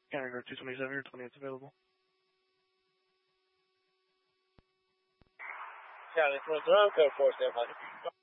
County Road 227, your 20th available. County 27, code 475.